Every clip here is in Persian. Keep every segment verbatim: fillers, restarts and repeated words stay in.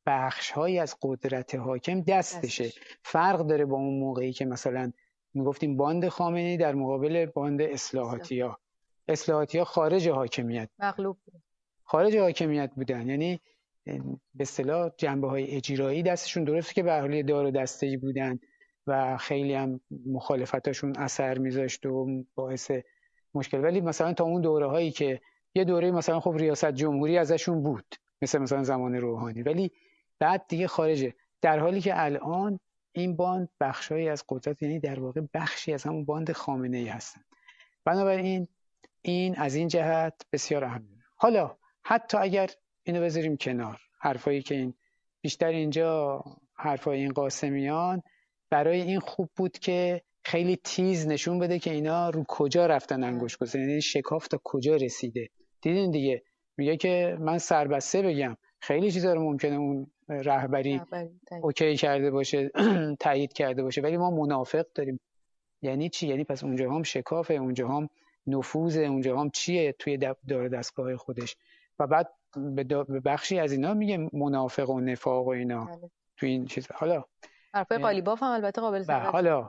بخش‌هایی از قدرت حاکم دستشه. دستش. فرق داره با اون موقعی که مثلا میگفتیم باند خامنه‌ای در مقابل باند اصلاحاتی‌ها. اصلاحاتی‌ها خارج حاکمیت مغلوب بود. خارج حاکمیت بودن، یعنی به اصطلاح جنبه‌های اجرایی دستشون، درسته که به هر حال دار و دسته‌ای بودن و خیلی هم مخالفتاشون اثر میذاشت و باعث مشکل، ولی مثلا تا اون دوره هایی که یه دوره مثلا خب ریاست جمهوری ازشون بود، مثل مثلا زمان روحانی، ولی بعد دیگه خارجه. در حالی که الان این باند بخشایی از قدرت، یعنی در واقع بخشی از همون باند خامنه‌ای هستن. بنابراین این از این جهت بسیار اهمیه. حالا حتی اگر اینو بذاریم کنار، حرفایی که این بیشتر اینجا حرفای این قاسمیان برای این خوب بود که خیلی تیز نشون بده که اینا رو کجا رفتن انگوش گذاشتن، یعنی شکاف تا کجا رسیده. دیدین دیگه، میگه که من سربسته بگم خیلی چیزا رو ممکنه اون رهبری اوکی کرده باشه تایید کرده باشه، ولی ما منافق داریم. یعنی چی؟ یعنی پس اونجا هم شکافه، اونجا هم نفوذ، اونجا هم چیه توی دار دستگاه خودش. و بعد به بخشی از اینا میگه منافق و نفاق و اینا بله. تو این چیز. حالا حرفای قالیباف هم البته قابل توجه. حالا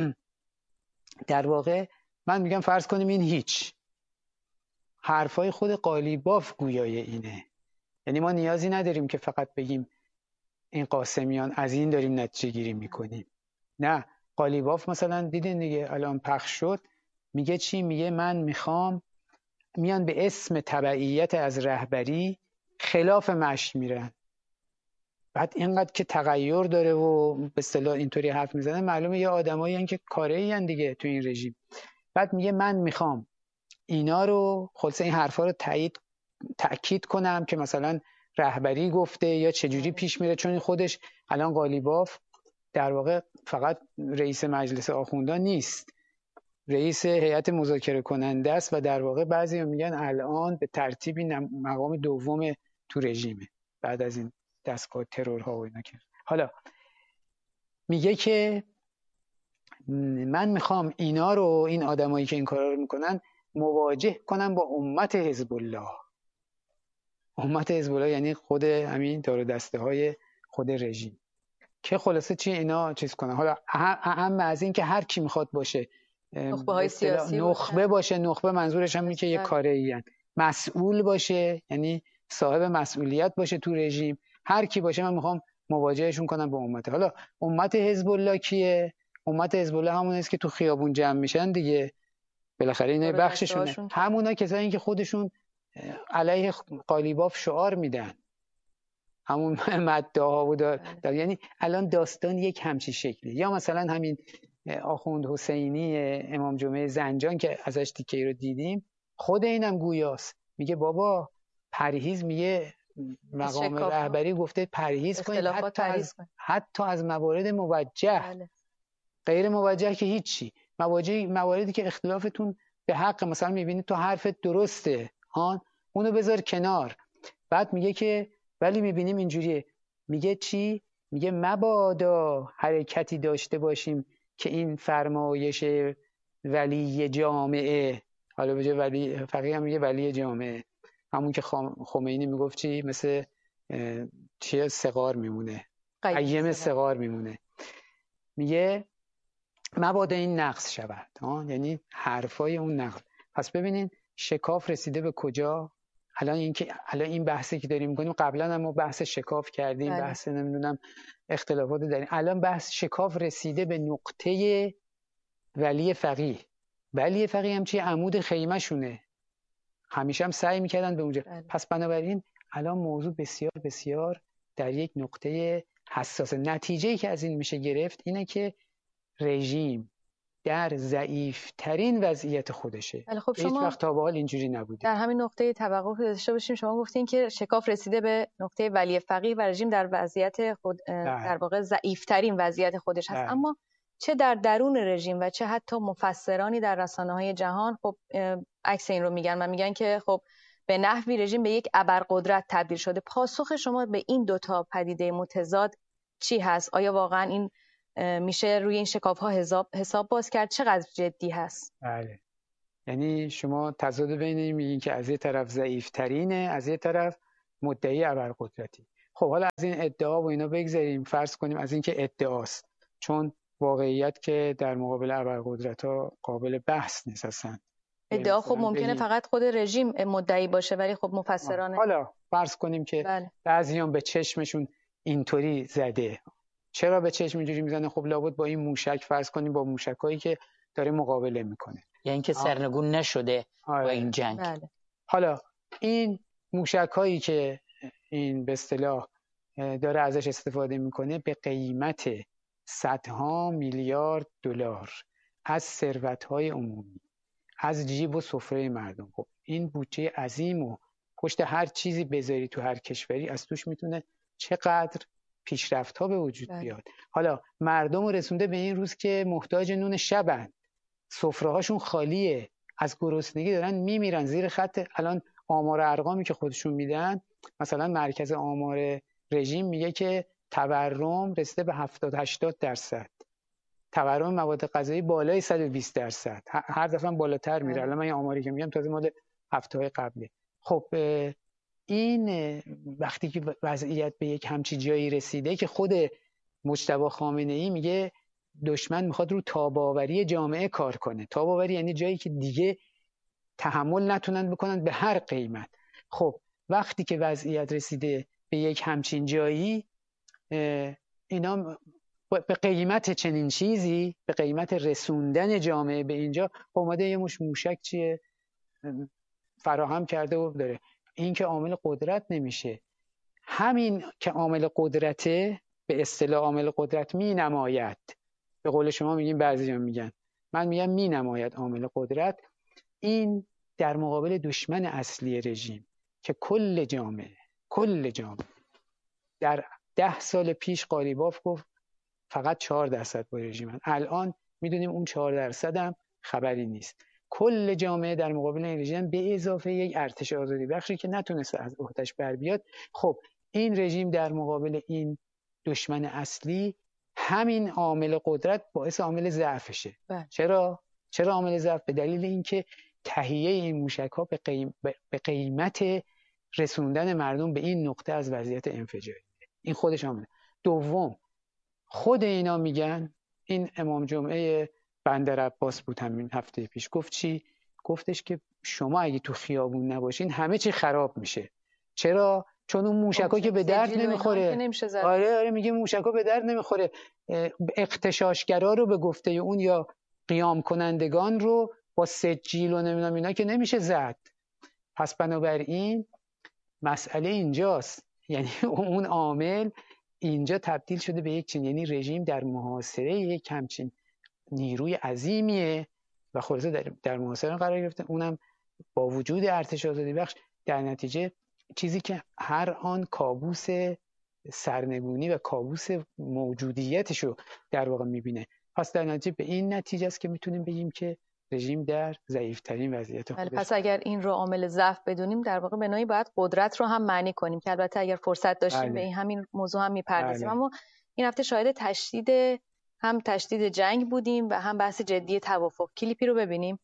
در واقع من میگم فرض کنیم این هیچ، حرفای خود قالیباف گویای اینه. یعنی ما نیازی نداریم که فقط بگیم این قاسمیان از این داریم نتیجه گیری میکنیم. نه، قالیباف مثلا دیدین دیگه الان پخش شد، میگه چی؟ میگه من میخوام، میان به اسم تبعیت از رهبری خلاف مشی میرن. بعد اینقدر که تغییر داره و به اصطلاح اینطوری حرف میزنه، معلومه یه آدمایی هستن که کاره‌ای ان دیگه تو این رژیم. بعد میگه من میخوام اینا رو، خلاص این حرفا رو تایید تأکید کنم که مثلا رهبری گفته یا چجوری پیش میره، چون خودش الان قالیباف در واقع فقط رئیس مجلس آخوندان نیست، رئیس هیئت مذاکره کننده است و در واقع بعضی میگن الان به ترتیبی مقام دوم تو رژیمه بعد از این دستگاه ترورها و اینا. که حالا میگه که من میخوام اینا رو، این آدمایی که این کارا رو میکنن، مواجه کنم با امت حزب الله. امت حزب الله یعنی خود همین دار و دسته های خود رژیم، که خلاصه چی اینا چیز کنن. حالا اهم از این که هر کی میخواد باشه نخبه های سیاسی نخبه باشه، نخبه منظورش هم اینه که یه کاره‌ای ان، مسئول باشه، یعنی صاحب مسئولیت باشه تو رژیم، هر کی باشه من میخوام مواجهشون کنم با امت. حالا امت حزب الله کیه؟ امت حزب الله همون است که تو خیابون جمع میشن دیگه، بالاخره اینا بخششونه، همونا کسایی که خودشون علیه قالیباف شعار میدن، همون مدعاها و دار. یعنی الان داستان یک همچی شکلی. یا مثلا همین آخوند حسینی امام جمعه زنجان که ازش تیکه‌ای رو دیدیم، خود اینم گویاست، میگه بابا پرهیز، میگه مقام رهبری گفته پرهیز کنید حتی از حتی از موارد موجه. بله. غیر موجه که هیچی، مواجه مواردی که اختلافتون به حق، مثلا میبینید تو حرفت درسته هان، اونو بذار کنار. بعد میگه که ولی میبینیم اینجوریه، میگه چی؟ میگه مبادا حرکتی داشته باشیم که این فرمایش ولی جامعه، حالا به جای ولی فقیه هم میگه ولی جامعه، همون که خمینی میگفت چی؟ مثل چیه صغار میمونه، قیم صغار میمونه. میگه مبادا این نقص شود، یعنی حرفای اون نقص. پس ببینین شکاف رسیده به کجا. الان این که الان این بحثی که داریم می‌کنیم، قبلا هم ما بحث شکاف کردیم، بله. بحث نمیدونم اختلافات داریم، الان بحث شکاف رسیده به نقطه ولی فقیه. ولی فقیه هم چی؟ عمود خیمه شونه، همیشه هم سعی میکردن به اونجا. بله. پس بنابراین الان موضوع بسیار بسیار در یک نقطه حساس. نتیجه‌ای که از این میشه گرفت اینه که رژیم در ضعیف ترین وضعیت خودشه. خب هیچ وقت تا به حال اینجوری نبوده. در همین نقطه توقف داشته باشیم. شما گفتین که شکاف رسیده به نقطه ولی فقیه و رژیم در وضعیت خود در واقع ضعیف ترین وضعیت خودش هست. ده. اما چه در درون رژیم و چه حتی مفسرانی در رسانه‌های جهان خب عکس این رو میگن و میگن که خب به نحوی رژیم به یک ابرقدرت تبدیل شده. پاسخ شما به این دوتا پدیده متضاد چی هست؟ آیا واقعا این میشه روی این شکاف ها حساب حساب باز کرد؟ چقدر جدی هست؟ بله، یعنی شما تضاد بین این میگین که از یه طرف ضعیف ترینه، از یه طرف مدعی ابرقدرتی. خب حالا از این ادعا و اینا بگذاریم، فرض کنیم از این که ادعاست، چون واقعیت که در مقابل ابرقدرت‌ها قابل بحث نیست اصلا. ادعا خب ممکنه بگیم فقط خود رژیم مدعی باشه، ولی خب مفسرانه حالا فرض کنیم که بله. بعضیان به چشمشون اینطوری زده. چرا به چشم اینجوری میزنه؟ خب لابد با این موشک، فرض کنیم با موشکایی که داره مقابله میکنه، یعنی اینکه سرنگون نشده با این جنگ. بله. حالا این موشکایی که این به اصطلاح داره ازش استفاده میکنه به قیمت صدها میلیارد دلار از ثروت‌های عمومی، از جیب و سفره مردم. خب این بودجه عظیم و پشت هر چیزی بذاری تو هر کشوری از توش میتونه چقدر پیشرفت‌ها به وجود بله. بیاد. حالا مردم رسونده به این روز که محتاج نون شبن، سفره‌هاشون خالیه، از گرسنگی دارن میمیرن زیر خط. الان آمار ارقامی که خودشون میدن، مثلا مرکز آمار رژیم میگه که تورم رسیده به هفتاد هشتاد درصد، تورم مواد غذایی بالای صد و بیست درصد، هر دفعه بالاتر میره. الان من این آماری که میگم تازه مال هفته‌های قبلی. خب این وقتی که وضعیت به یک همچین جایی رسیده که خود مجتبی خامنه‌ای میگه دشمن میخواد رو تاب‌آوری جامعه کار کنه. تاب‌آوری یعنی جایی که دیگه تحمل نتونن بکنن به هر قیمت. خب وقتی که وضعیت رسیده به یک همچین جایی، اینا به قیمت چنین چیزی، به قیمت رسوندن جامعه به اینجا، اومده یه مش موشک چیه فراهم کرده و داره. این که عامل قدرت نمیشه. همین که عامل قدرته، به اصطلاح عامل قدرت می نماید. به قول شما میگین، بعضی‌ها میگن، من میگم می نماید عامل قدرت. این در مقابل دشمن اصلی رژیم که کل جامعه کل جامعه در ده سال پیش قالیباف گفت فقط چهار درصد با رژیمن، الان میدونیم اون چهار درصد هم خبری نیست. کل جامعه در مقابل این رژیم به اضافه یک ارتش آزادی بخشی که نتونسته از عهده‌اش بر بیاد. خب این رژیم در مقابل این دشمن اصلی، همین عامل قدرت باعث عامل ضعفشه. چرا چرا عامل ضعف؟ به دلیل اینکه تهیه این موشک‌ها به, قیم... به قیمت رسوندن مردم به این نقطه از وضعیت انفجاری. این خودش عامله. دوم، خود اینا میگن، این امام جمعه بندر عباس بود همین هفته پیش، گفت چی؟ گفتش که شما اگه تو خیابون نباشین همه چی خراب میشه. چرا؟ چون اون موشکا که به درد نمیخوره. آره آره میگه موشکا به درد نمیخوره. اغتشاشگرا رو به گفته اون یا قیام کنندگان رو با سجیل و نمیدونم اینا که نمیشه زد. پس بنابراین مسئله اینجاست، یعنی اون عامل اینجا تبدیل شده به یک چین، یعنی رژیم در محاصره یک همچین نیروی عظیمیه و خلاصه در, در محاصره قرار گرفته، اونم با وجود ارتش آزادی بخش. در نتیجه چیزی که هر آن کابوس سرنگونی و کابوس موجودیتشو در واقع میبینه. پس در نتیجه به این نتیجه است که میتونیم بگیم که رژیم در ضعیف‌ترین وضعیت خودش. پس اگر این رو عامل ضعف بدونیم، در واقع به نوعی باید قدرت رو هم معنی کنیم که البته اگر فرصت داشتیم بله. به این همین موضوع هم میپردازیم. بله. اما این هفته شاهد تشدید هم تشدید جنگ بودیم و هم بحث جدی توافق. کلیپی رو ببینیم.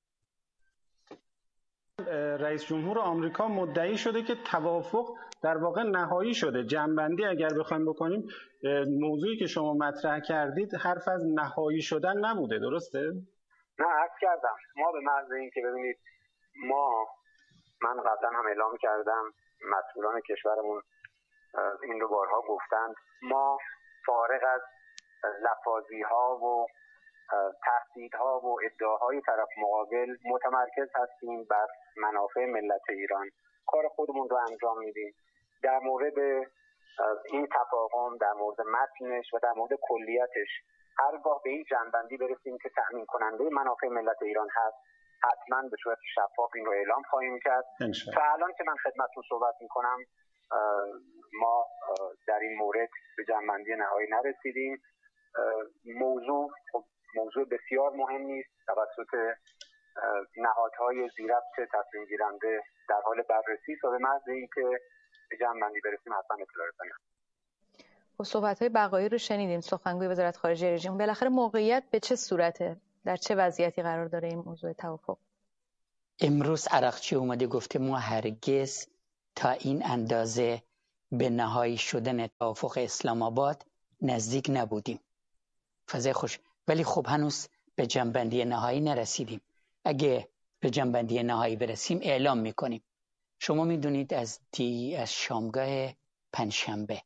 رئیس جمهور آمریکا مدعی شده که توافق در واقع نهایی شده. جنبندی اگر بخوایم بکنیم، موضوعی که شما مطرح کردید حرف از نهایی شدن نبوده، درسته؟ نه، عرض کردم ما به محض این که ببینید، ما من قبلا هم اعلام کردم، مسئولان کشورمون این رو بارها گفتند، ما فارغ از لفاظی ها و تهدیدها و ادعاهای طرف مقابل متمرکز هستیم بر منافع ملت ایران. کار خودمون رو انجام میدیم. در مورد این تفاهم، در مورد متنش و در مورد کلیتش هرگاه به این جنبندی برسیم که تأمین کننده منافع ملت ایران هست، حتما به صورت شفاف این رو اعلام خواهیم کرد. تا الان که من خدمتتون صحبت میکنم، ما در این مورد به جنبندی نهایی نرسیدیم. موضوع موضوع بسیار مهمی است، توسط نهادهای زیربط تصمیم گیرنده در حال بررسی است و به محض اینکه به جنبندی برسیم حتما اطلاع رسانی. خب صحبت‌های بقایی رو شنیدیم، سخنگوی وزارت خارجه رژیم. بالاخره موقعیت به چه صورته؟ در چه وضعیتی قرار داره این موضوع توافق؟ امروز عراقچی اومده گفته ما هرگز تا این اندازه به نهایی شدن توافق اسلام آباد نزدیک نبودیم. فضای خوش، ولی خب هنوز به جنبندی نهایی نرسیدیم. اگه به جنبندی نهایی برسیم اعلام میکنیم. شما میدونید از دی از شامگاه پنجشنبه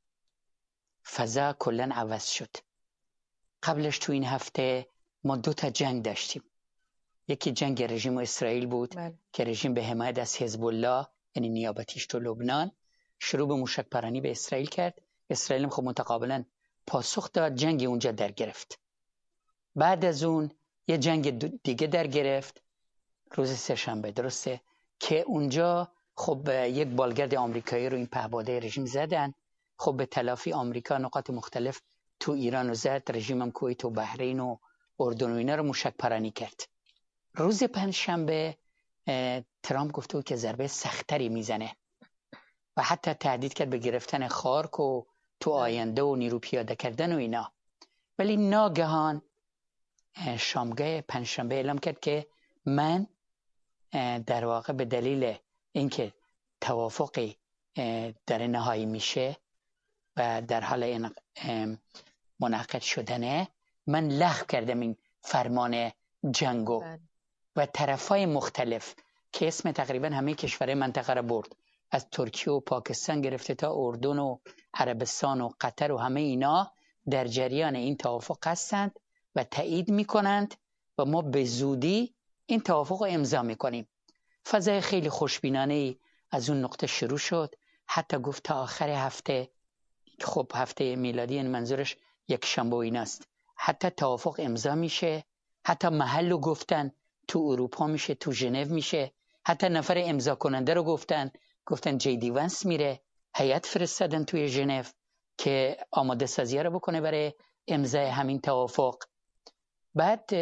فضا کلن عوض شد. قبلش تو این هفته ما دو تا جنگ داشتیم. یکی جنگ رژیم و اسرائیل بود بله. که رژیم به حمایت از حزب الله یعنی نیابتیش تو لبنان شروع به موشک پرانی به اسرائیل کرد. اسرائیل هم خب متقابلا پاسخ داد، جنگ اونجا در گرفت. بعد از اون یه جنگ دیگه در گرفت روز سه‌شنبه، درسته، که اونجا خب یک بالگرد آمریکایی رو این پهپاده رژیم زدن. خب به تلافی آمریکا نقاط مختلف تو ایران رو زد، رژیم هم کویت و بحرین و اردن و اینا رو موشک پرانی کرد. روز پنجشنبه ترامپ گفته بود که ضربه سختری میزنه و حتی تهدید کرد به گرفتن خارک و تو آینده و نیرو پیاده کردن و اینا. ولی ناگهان شامگاه پنجشنبه اعلام کرد که من در واقع به دلیل اینکه توافقی در نهایی میشه و در حال منعقد شدنه، من لغو کردم این فرمان جنگو و طرفای مختلف که اسم تقریبا همه کشورهای منطقه را برد، از ترکیه و پاکستان گرفته تا اردن و عربستان و قطر و همه اینا در جریان این توافق هستند و تایید میکنند و ما به زودی این توافق رو امضا میکنیم. فضای خیلی خوشبینانه‌ای از اون نقطه شروع شد. حتی گفت تا آخر هفته، خب هفته میلادی یعنی منظورش یک شنبه و ایناست، حتی توافق امضا میشه. حتی محل رو گفتن تو اروپا میشه، تو ژنو میشه. حتی نفر امضا کننده رو گفتن گفتن جی دی ونس میره، هیئت فرستادن توی ژنو که آماده سازی رو بکنه برای امضای همین توافق. بعد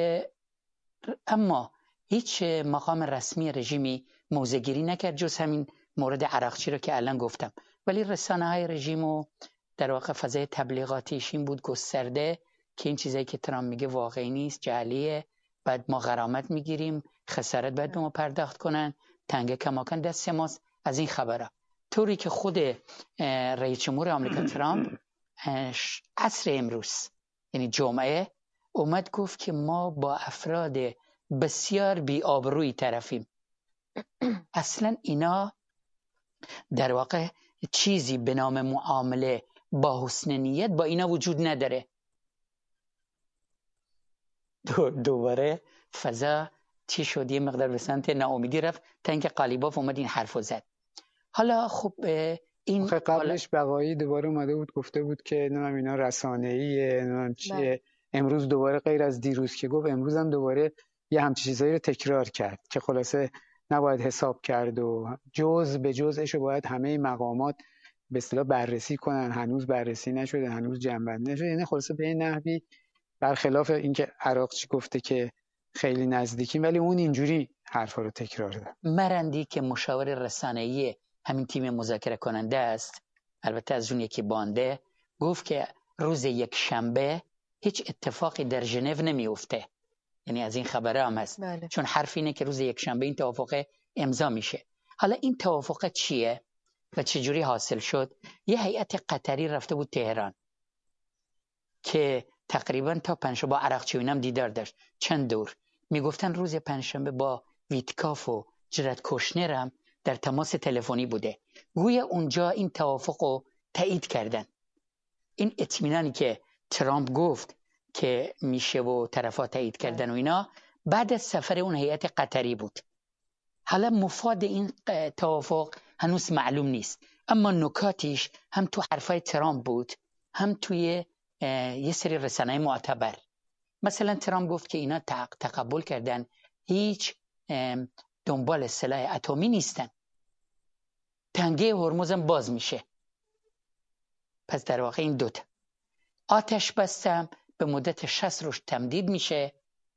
اما هیچ مقام رسمی رژیمی موضع‌گیری نکرد جز همین مورد عراقچی رو که الان گفتم. ولی رسانه‌های رژیم و در واقع فضای تبلیغاتیش این بود گسترده که این چیزایی که ترامپ میگه واقعی نیست، جعلیه، بعد ما غرامت میگیریم، خسارت باید به ما پرداخت کنن، تنگ کماکان دست ماست، از این خبرها. طوری که خود رئیس جمهور آمریکا ترامپ عصر امروز یعنی جمعه اومد گفت که ما با افراد بسیار بی آبرویی طرفیم. اصلا اینا در واقع چیزی به نام معامله با حسن نیت با اینا وجود نداره. دو دوباره فضا چی شد؟ یه مقدار به سمت ناامیدی رفت تا اینکه قالیباف اومد این حرفو زد. حالا خب این قبلش بقایی دوباره اومده بود گفته بود که نمیدونم اینا رسانه‌ایه، نمیدونم چیه. امروز دوباره غیر از دیروز که گفت، امروز هم دوباره یه همچین چیزایی رو تکرار کرد که خلاصه نباید حساب کرد و جز به جزش رو باید همه مقامات به اصطلاح بررسی کنن. هنوز بررسی نشده، هنوز جنبندی نشده. یعنی خلاصه به این نحوی برخلاف اینکه عراقچی گفته که خیلی نزدیکیم، ولی اون اینجوری حرفا رو تکرار داد. مرندی که مشاور رسانه‌ای همین تیم مذاکره کننده است، البته از اون یکی بانده، گفت که روز یک شنبه هیچ اتفاقی در ژنو نمیفته. یعنی از این خبره هم هست. بله. چون حرف اینه که روز یک شنبه این توافق امضا میشه. حالا این توافق چیه و چجوری حاصل شد؟ یه هیئت قطری رفته بود تهران که تقریبا تا پنجشنبه با عراقچی هم دیدار داشت، چند دور. میگفتن روز پنجشنبه با ویتکاف و جرد کوشنر هم در تماس تلفنی بوده. گویا اونجا این توافق رو تایید کردن. این اطمینانی که ترامپ گفت که میشه و طرفا تایید کردن و اینا بعد از سفر اون هیئت قطری بود. حالا مفاد این توافق هنوز معلوم نیست، اما نکاتیش هم تو حرفای ترامپ بود هم توی یه سری رسانه‌های معتبر. مثلا ترامپ گفت که اینا تقبل کردن هیچ دنبال سلاح اتمی نیستن، تنگه هرمز هم باز میشه. پس در واقع این دوتا آتش بستم به مدت شصت روز تمدید میشه،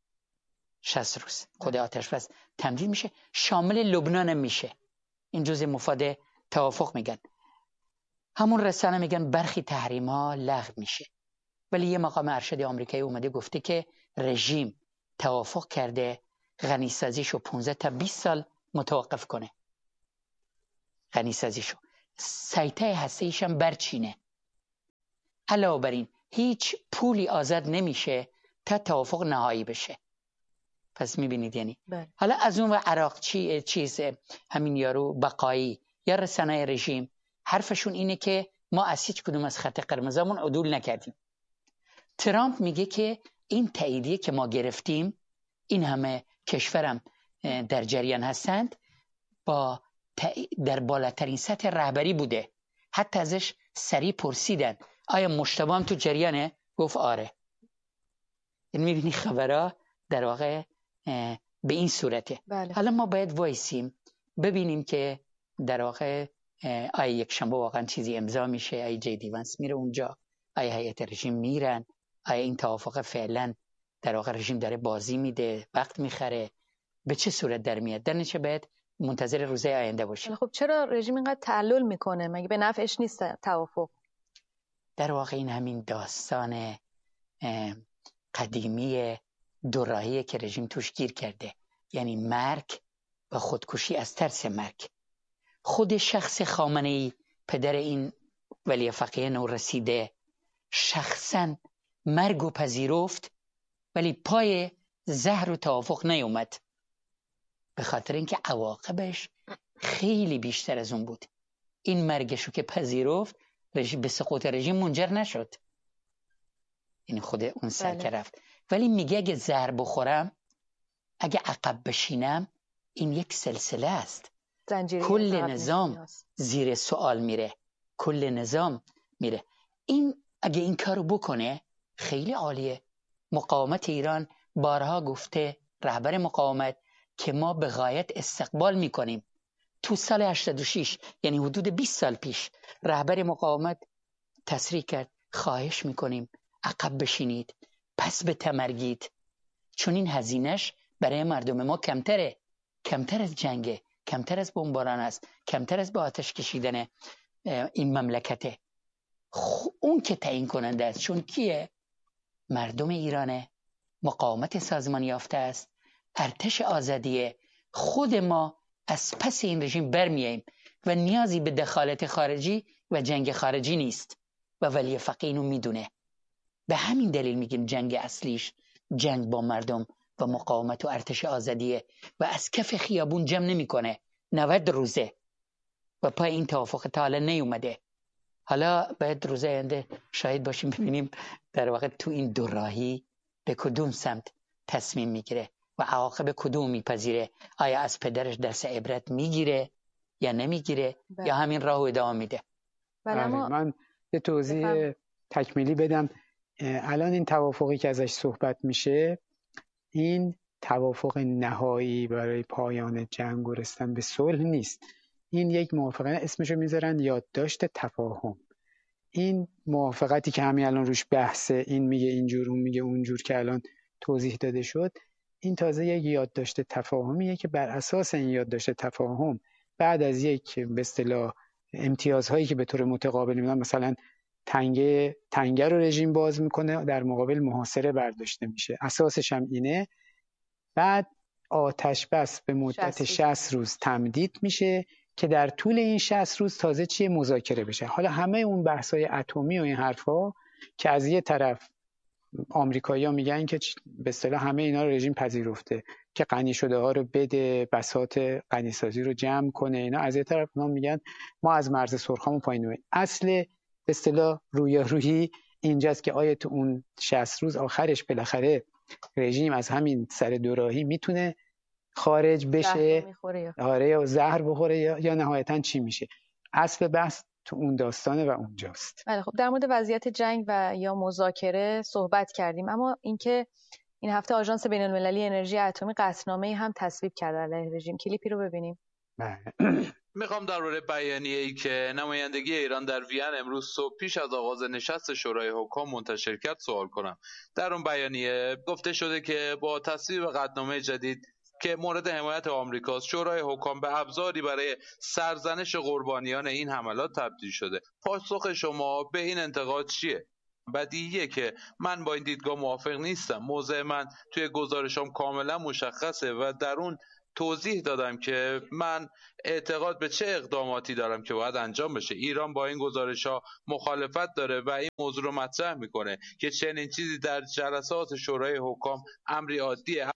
شصت روز خود آتش بس تمدید میشه، شامل لبنان هم میشه. این جزء مفاد توافق میگن. همون رسانه میگن برخی تحریم ها لغو میشه، ولی یه مقام ارشد آمریکایی اومده گفته که رژیم توافق کرده غنیسازیشو پانزده تا بیست سال متوقف کنه. غنیسازیشو سایته هسته‌ایش هم برچینه. علاوه بر این هیچ پولی آزاد نمیشه تا توافق نهایی بشه. پس میبینید یعنی بله. حالا از اون و عراق چی چیز همین یارو بقایی یا رسانه رژیم حرفشون اینه که ما از هیچ کدوم از خط قرمزامون عدول نکردیم. ترامپ میگه که این تاییدیه که ما گرفتیم، این همه کشورم در جریان هستند، با در بالاترین سطح رهبری بوده. حتی ازش سریع پرسیدن آیا مجتبی هم تو جریانه؟ گفت آره. این میبینی خبرها در واقع به این صورته. بله. حالا ما باید وایسیم ببینیم که در واقع آیا یک شنبه واقعا چیزی امضا میشه، آیا جی دی وانس میره اونجا، آیا هیئت رژیم میرن، آیا این توافق فعلا در واقع رژیم داره بازی میده، وقت میخره، به چه صورت در میاد. در نتیجه باید منتظر روزهای آینده باشیم. خب چرا رژیم اینقدر تعلل میکنه؟ مگه به نفعش نیست توافق؟ در واقع این همین داستان قدیمی دوراهیه که رژیم توش گیر کرده، یعنی مرگ و خودکشی از ترس مرگ. خود شخص خامنه‌ای پدر این ولی فقیه نو رسیده شخصا مرگ و پذیرفت، ولی پای زهر و توافق نیومد، به خاطر اینکه عواقبش خیلی بیشتر از اون بود. این مرگشو که پذیرفت رژیم به سقوط رژیم منجر نشد، این خود اون سر که رفت. ولی میگه اگه زهر بخورم، اگه عقب بشینم، این یک سلسله است، کل نظام زیر سوال میره، کل نظام میره. این اگه این کارو بکنه خیلی عالیه. مقاومت ایران بارها گفته، رهبر مقاومت، که ما به غایت استقبال میکنیم. تو سال هشتاد و شش یعنی حدود بیست سال پیش رهبر مقاومت تصریح کرد خواهش میکنیم عقب بشینید، پس به تمرگید، چون این هزینهش برای مردم ما کمتره، کمتر از جنگه، کمتر از بمباران است، کمتر از به آتش کشیدن این مملکته. اون که تعیین کننده است، چون کیه؟ مردم ایرانه، مقاومت سازمان یافته است، ارتش آزادیه. خود ما از پس این رژیم برمیاییم و نیازی به دخالت خارجی و جنگ خارجی نیست و ولی فقیه اینو میدونه. به همین دلیل میگیم جنگ اصلیش جنگ با مردم و مقاومت و ارتش آزادیه و از کف خیابون جمع نمیکنه. نود روزه و پای این توافق تا حالا نیومده. حالا باید روزه آینده شاهد باشیم ببینیم در واقع تو این دوراهی به کدوم سمت تصمیم میگیره و عواقب کدوم میپذیره. آیا از پدرش درس عبرت میگیره یا نمیگیره بله. یا همین راهو ادامه میده. بله اما... من یه توضیح بفهم. تکمیلی بدم. الان این توافقی که ازش صحبت میشه، این توافق نهایی برای پایان جنگ و رسیدن به صلح نیست. این یک موافقه، اسمشو میذارن یادداشت تفاهم. این موافقتی که همین الان روش بحثه، این میگه اینجور اون میگه اونجور که الان توضیح داده شد، این تازه یک یادداشت تفاهمیه که بر اساس این یادداشت تفاهم بعد از یک به اصطلاح امتیازهایی که به طور متقابل میدن، مثلا تنگه تنگه رو رژیم باز میکنه، در مقابل محاصره برداشته میشه، اساسش هم اینه. بعد آتش بس به مدت شصت روز تمدید میشه که در طول این شصت روز تازه چیه مذاکره بشه. حالا همه اون بحث‌های اتمی و این حرفا که از یه طرف آمریکایی‌ها میگن که به اصطلاح همه اینا رو رژیم پذیرفته که غنی شده ها رو بده، بساط غنیسازی رو جمع کنه، اینا از یه طرف اونا میگن ما از مرز سرخامون پایین نمی‌ریم. اصل به اصطلاح رویارویی اینجاست که آیا تو اون شصت روز آخرش بالاخره رژیم از همین سر دوراهی میتونه خارج بشه، آره، یا زهر بخوره یا, یا نهایتاً چی میشه. اصل بحث تو اون داستانه و اونجاست. بله خب در مورد وضعیت جنگ و یا مذاکره صحبت کردیم، اما اینکه این هفته آژانس بین‌المللی انرژی اتمی قطعنامه‌ای هم تصویب کرده علیه رژیم. کلیپی رو ببینیم. میخوام درباره بیانیه‌ای که نمایندگی ایران در وین امروز صبح پیش از آغاز نشست شورای حکام منتشر کرد سوال کنم. در اون بیانیه گفته شده که با تصویب قطعنامه جدید که مورد حمایت آمریکاست، شورای حکام به ابزاری برای سرزنش قربانیان این حملات تبدیل شده. پاسخ شما به این انتقاد چیه؟ بدیهیه که من با این دیدگاه موافق نیستم. موضع من توی گزارشام کاملا مشخصه و در اون توضیح دادم که من اعتقاد به چه اقداماتی دارم که باید انجام بشه. ایران با این گزارش ها مخالفت داره و این موضوع رو مطرح میکنه که چنین چیزی در جلسات شورای حکام امری عادیه.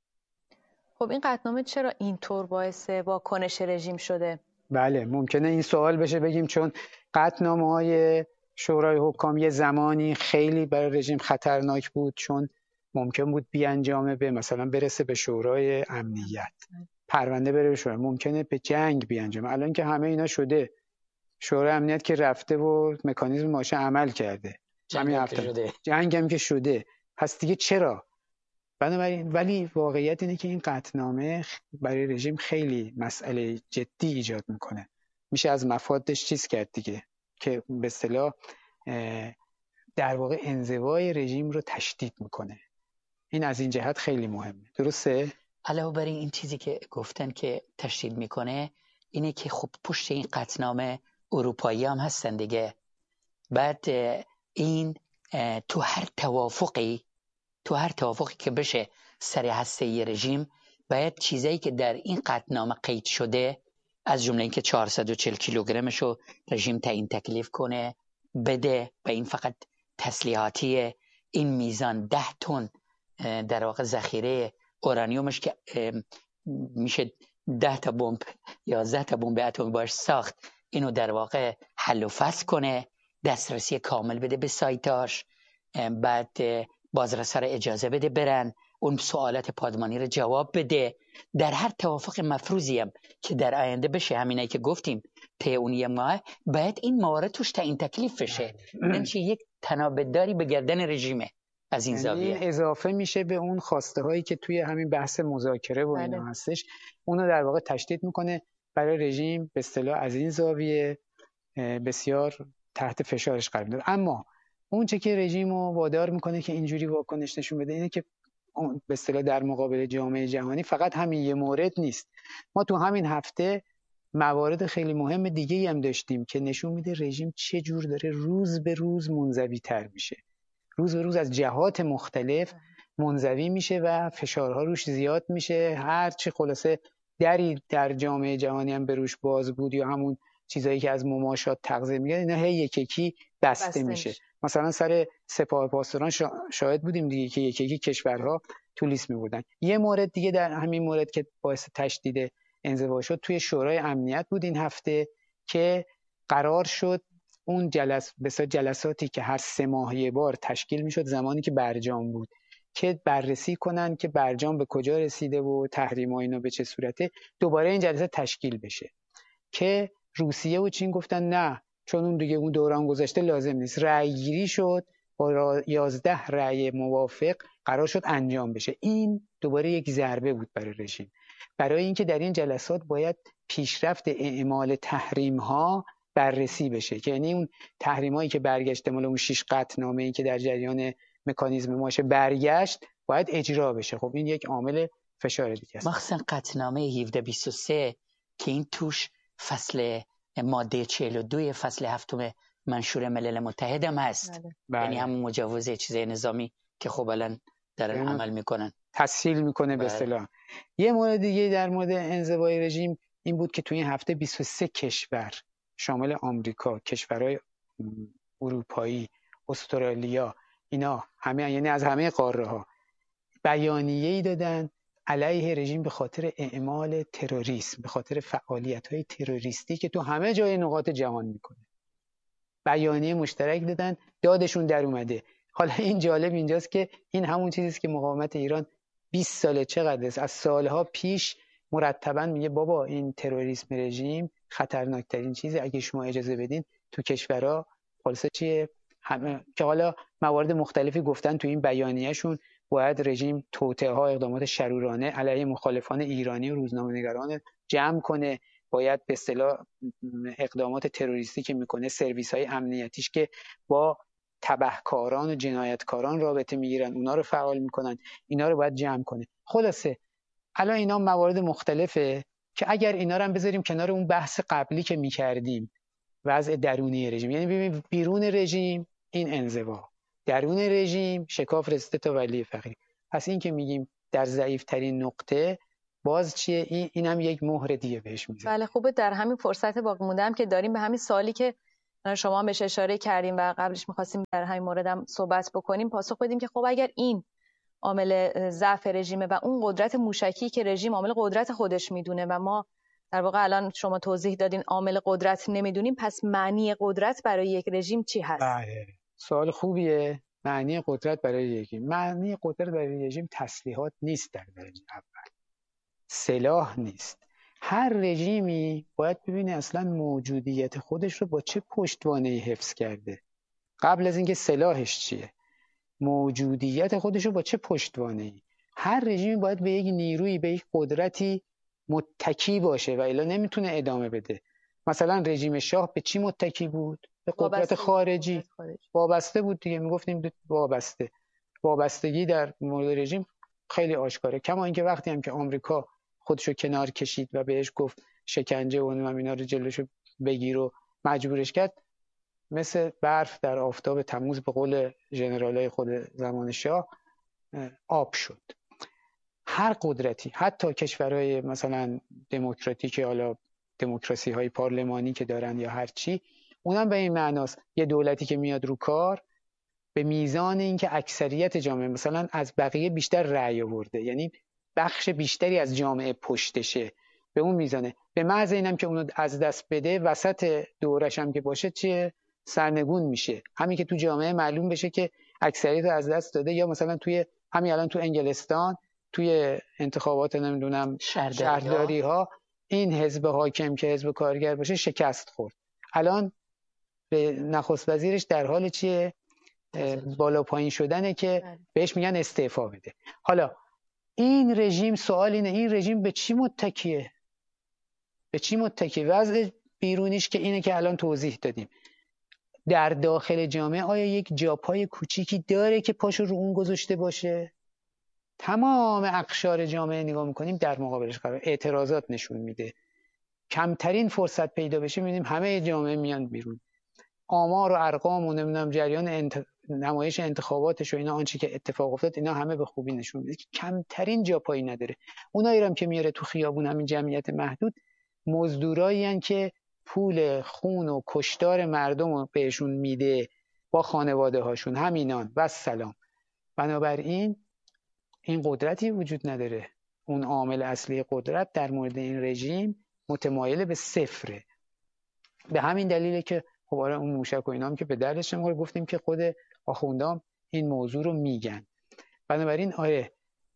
خب این قطعنامه چرا اینطور باعث واکنش رژیم شده؟ بله ممکنه این سوال بشه، بگیم چون قطعنامه‌های شورای حکام یه زمانی خیلی برای رژیم خطرناک بود، چون ممکن بود بیانجامه به مثلا برسه به شورای امنیت، پرونده بره به شورای، ممکنه به جنگ بیانجامه. الان که همه اینا شده، شورای امنیت که رفته و مکانیزم ماشه عمل کرده، جنگ هم که شده جنگ هم که شده، پس دیگه چرا؟ بنابراین ولی واقعیت اینه که این قطعنامه برای رژیم خیلی مسئله جدی ایجاد میکنه. میشه از مفادش چیز کرد دیگه، که به اصطلاح در واقع انزوای رژیم رو تشدید میکنه. این از این جهت خیلی مهمه. درسته؟ علاوه بر این چیزی که گفتن که تشدید میکنه اینه که خب پشت این قطعنامه اروپایی هم هستن دیگه. بعد این تو هر توافقی تو هر توافقی که بشه سر هسته رژیم، باید چیزایی که در این قطعنامه قید شده، از جمله اینکه چهارصد و چهل کیلوگرمشو رژیم تعیین تکلیف کنه بده و این فقط تسلیحاتیه، این میزان ده تن در واقع ذخیره اورانیومش که میشه ده تا بمب یازده تا بمب اتمی باش ساخت، اینو در واقع حل و فصل کنه، دسترسی کامل بده به سایتاش، بعد بازرسا را اجازه بده برن، اون سوالات پادمانی رو جواب بده. در هر توافق مفروضی هم که در آینده بشه، همینه که گفتیم طی اون یه ماه باید این موارد توش تعیین تکلیف بشه، نمیشه یک تنابداری به گردن رژیمه. از این زاویه این اضافه میشه به اون خواسته هایی که توی همین بحث مذاکره و اینا هستش، اونو در واقع تشدید میکنه برای رژیم، به اصطلاح از این زاویه بسیار تحت فشارش قرار میده. اما اون چه که رژیم رو وادار میکنه که اینجوری واکنش نشون بده اینه که به اصطلاح در مقابل جامعه جهانی فقط همین یه مورد نیست. ما تو همین هفته موارد خیلی مهم دیگه‌ای هم داشتیم که نشون میده رژیم چه جور داره روز به روز منزوی تر میشه، روز به روز از جهات مختلف منزوی میشه و فشارها روش زیاد میشه. هر چی خلاصه دری در جامعه جهانی هم به روش باز بود یا همون چیزایی که از مماشات تغذیه میگن، اینا هی یک یکی بسته, بسته میشه. میشه. مثلا سر سپاه پاسداران شاهد بودیم دیگه که یک یکی کشورها تو لیست میبردن. یه مورد دیگه در همین مورد که باعث تشدید انزوا شد توی شورای امنیت بود این هفته، که قرار شد اون جلس بسیار جلساتی که هر سه ماه یه بار تشکیل میشد زمانی که برجام بود، که بررسی کنن که برجام به کجا رسیده و تحریم‌ها اینا به چه صورته، دوباره این جلسه تشکیل بشه. که روسیه و چین گفتن نه، چون اون دیگه اون دوران گذشته لازم نیست. رأی گیری شد با یازده رأی موافق قرار شد انجام بشه. این دوباره یک ضربه بود برای رژیم، برای اینکه در این جلسات باید پیشرفت اعمال تحریم ها بررسی بشه، که یعنی اون تحریم هایی که برگشته مال اون شش قطعنامه ای که در جریان مکانیزم ماشه برگشت باید اجرا بشه. خب این یک عامل فشار دیگه است. مخصوصا قطعنامه هفده بیست و سه که این توش فصل ماده چهل و دو فصل هفتم منشور ملل متحد هم هست. بله. یعنی همون مجوز چیزای نظامی که خب الان دارن عمل میکنن، تسهیل میکنه به اصطلاح. یه مورد دیگه در مورد انزوای رژیم این بود که توی این هفته بیست و سه کشور شامل آمریکا، کشورهای اروپایی، استرالیا، اینا همه، یعنی از همه قاره ها بیانیه‌ای دادن علیه رژیم به خاطر اعمال تروریسم، به خاطر فعالیت‌های تروریستی که تو همه جای نقاط جهان میکنه. بیانیه مشترک دادن، دادشون در اومده. حالا این جالب اینجاست که این همون چیزیست که مقاومت ایران بیست ساله چقدر است از سالها پیش مرتباً میگه بابا این تروریسم رژیم خطرناکترین چیزه، اگه شما اجازه بدین تو کشورها خلاصه چیه همه، که حالا موارد مختلفی گفتن تو این بیانیه‌شون باید رژیم توطئه‌ها، اقدامات شرورانه علیه مخالفان ایرانی و روزنامه‌نگاران جمع کنه، باید به اصطلاح اقدامات تروریستی که میکنه سرویس‌های امنیتیش که با تبهکاران و جنایتکاران رابطه میگیرن اونا رو فعال میکنن، اینا رو باید جمع کنه. خلاصه الان اینا موارد مختلفه که اگر اینا رو هم بذاریم کنار اون بحث قبلی که میکردیم وضع درونی رژیم، یعنی ببین بیرون رژیم این انزوا، درون رژیم شکاف رسیده تا ولی فقیه. پس این که میگیم در ضعیف ترین نقطه باز چیه این اینم یک مهر دیگه بهش میزنه. بله خوبه در همین فرصت باقی مونده هم که داریم به همین سوالی که شما هم بهش اشاره کردیم و قبلش می‌خواستیم در همین موردم صحبت بکنیم پاسخ بدیم که خب اگر این عامل ضعف رژیمه و اون قدرت موشکی که رژیم عامل قدرت خودش میدونه و ما در واقع الان شما توضیح دادین عامل قدرت نمیدونیم، پس معنی قدرت برای یک رژیم چی هست؟ بله سوال خوبیه. معنی قدرت برای یک رژیم، معنی قدرت برای رژیم تسلیحات نیست، در درجه اول سلاح نیست. هر رژیمی باید ببینه اصلا موجودیت خودش رو با چه پشتوانه‌ای حفظ کرده. قبل از اینکه سلاحش چیه، موجودیت خودش رو با چه پشتوانه‌ای. هر رژیمی باید به یک نیرویی، به یک قدرتی متکی باشه و الا نمیتونه ادامه بده. مثلا رژیم شاه به چی متکی بود؟ به قدرت خارجی وابسته بود دیگه. میگفتیم وابسته. وابستگی در مورد رژیم خیلی آشکاره. کما اینکه وقتی هم که آمریکا خودشو کنار کشید و بهش گفت شکنجه و اینا رو جلوشو بگیر و مجبورش کرد، مثل برف در آفتاب تموز به قول ژنرالای خود زمان شاه آب شد. هر قدرتی، حتی کشورهای مثلا دموکراتیک، حالا دموکراسی های پارلمانی که دارن یا هر چی، اونم به این معناست یه دولتی که میاد رو کار به میزان اینکه اکثریت جامعه مثلا از بقیه بیشتر رأی آورده، یعنی بخش بیشتری از جامعه پشتشه، به اون میزانه. به محض اینم که اونو از دست بده وسط دورش هم که باشه چیه؟ سرنگون میشه. همین که تو جامعه معلوم بشه که اکثریت رو از دست داده، یا مثلا توی همین الان تو انگلستان توی انتخابات نمیدونم شهرداری ها این حزب حاکم که حزب کارگر باشه شکست خورد. الان به نخست وزیرش در حال چیه؟ بالا پایین شدنه که بهش میگن استعفا بده. حالا این رژیم، سوال اینه این رژیم به چی متکیه؟ به چی متکیه؟ وضع بیرونیش که اینه که الان توضیح دادیم. در داخل جامعه آیا یک جاپای کوچیکی داره که پاشو رو اون گذاشته باشه؟ تمام اقشار جامعه نگاه میکنیم در مقابلش قرار اعتراضات نشون میده. کمترین فرصت پیدا بشه میبینیم همه جامعه میان بیرون. آمار و ارقام و نمیدونم جریان انت... نمایش انتخاباتش و اینا، آنچه که اتفاق افتاد، اینا همه به خوبی نشون میده که کمترین جاپایی نداره. اونایی هم که میاره تو خیابون، همین جمعیت محدود، مزدورایی ان که پول خون و کشتار مردم رو بهشون میده با خانواده هاشون، همینان و سلام. بنابراین این قدرتی وجود نداره. اون عامل اصلی قدرت در مورد این رژیم متمایل به صفره. به همین دلیله که خب آره اون موشک و اینا هم که به دردش نمیخوره، گفتیم که خود آخوندام این موضوع رو میگن. بنابراین آره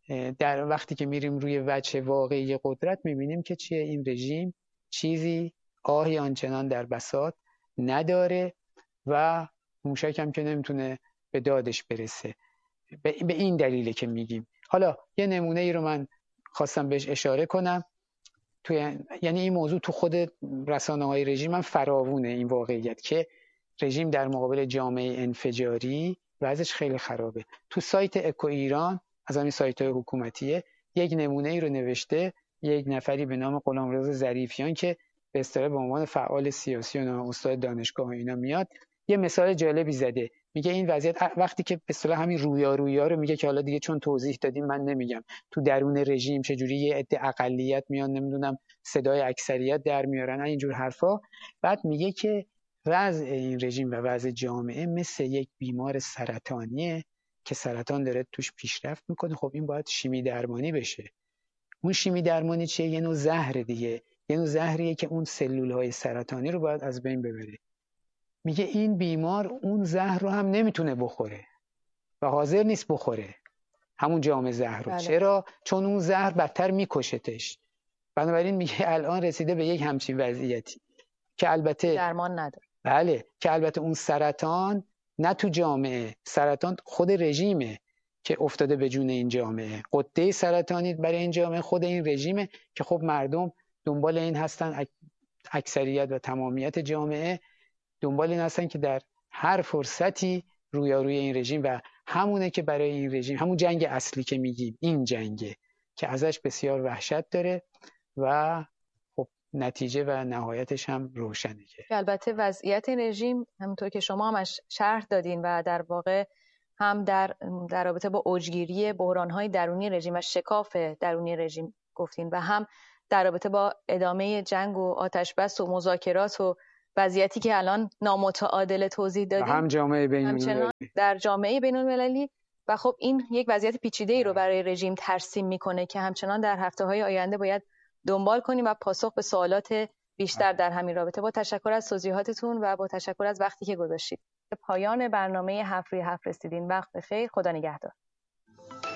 در وقتی که میریم روی وجه واقعی قدرت میبینیم که چیه، این رژیم چیزی آهی آنچنان در بساط نداره و موشک هم که نمیتونه به دادش برسه. به این دلیله که میگیم. حالا یه نمونه ای رو من خواستم بهش اشاره کنم. توی یعنی این موضوع تو خود رسانه‌های رژیم هم فراوونه، این واقعیت که رژیم در مقابل جامعه انفجاری وضعش خیلی خرابه. تو سایت اکو ایران، از همین سایت‌های حکومتیه، یک نمونه ای رو نوشته یک نفری به نام غلامرضا ظریفیان که به اصطلاح به عنوان فعال سیاسی و استاد دانشگاه اینا میاد، یه مثال جالبی زده. میگه این وضعیت وقتی که به اصطلاح همین رویا رویا رو میگه که حالا دیگه چون توضیح دادیم من نمیگم، تو درون رژیم چجوری یه عده اقلیت میان نمیدونم صدای اکثریت در میارن اینجور حرفا. بعد میگه که وضع این رژیم و وضع جامعه مثل یک بیمار سرطانیه که سرطان داره توش پیشرفت میکنه. خب این باید شیمی درمانی بشه. اون شیمی درمانی چیه؟ یه نوع زهر دیگه، یه نوع زهریه که اون سلولهای سرطانی رو باید از بین ببره. میگه این بیمار اون زهر رو هم نمیتونه بخوره و حاضر نیست بخوره همون جام زهر رو. چرا؟ چون اون زهر بدتر میکشتش. بنابراین میگه الان رسیده به یک همچین وضعیتی که البته درمان نداره. بله، که البته اون سرطان نه تو جامعه، سرطان خود رژیمه که افتاده به جون این جامعه. قده سرطانی برای این جامعه خود این رژیمه که خب مردم دنبال این هستن، اکثریت و تمامیت جامعه دنبال این هستن که در هر فرصتی رویاروی این رژیم، و همونه که برای این رژیم همون جنگ اصلی که میگیم، این جنگه که ازش بسیار وحشت داره و خب نتیجه و نهایتش هم روشنه. که البته وضعیت این رژیم همونطور که شما همش شرح دادین و در واقع هم در در رابطه با اوجگیری بحران‌های درونی رژیم و شکاف درونی رژیم گفتین و هم در رابطه با ادامه جنگ و آتش بس و مذاکرات و وضعیتی که الان نامتعادل توضیح دادیم، هم جامعه بین‌المللی در جامعه بین‌المللی. و خب این یک وضعیت پیچیده‌ای رو برای رژیم ترسیم میکنه که همچنان در هفته‌های آینده باید دنبال کنیم و پاسخ به سوالات بیشتر در همین رابطه. با تشکر از توضیحاتتون و با تشکر از وقتی که گذاشتید. به پایان برنامه هفت روی هفت رسیدین. وقت بخیر. خدا نگهدار.